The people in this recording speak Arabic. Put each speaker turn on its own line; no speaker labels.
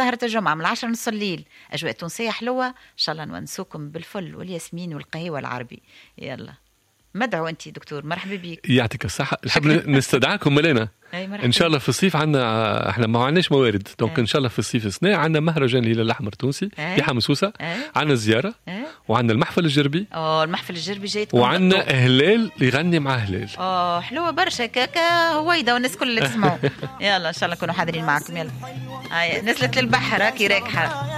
سهرة الجمعة من 10:30 الليل، أجواء تونسية حلوة، إن شاء الله نونسوكم بالفل والياسمين والقهوة العربي. يلا مدعو أنت دكتور، مرحبا بك.
يعطيك الصحة. نحب نستدعاكم ملينا ان شاء الله في الصيف. عندنا احنا ما عندناش موارد، دونك ان شاء الله في الصيف السنة عندنا مهرجان الهلال الاحمر التونسي في حمصوصة، عندنا زيارة، وعندنا المحفل الجربي.
المحفل الجربي جايتكم،
وعندنا هلال يغني مع هلال.
حلوة برشا كاكا هويدا والناس كل اللي تسمعوا. يلا ان شاء الله نكونوا حاضرين معكم. يلا نزلت للبحر كي راكحة.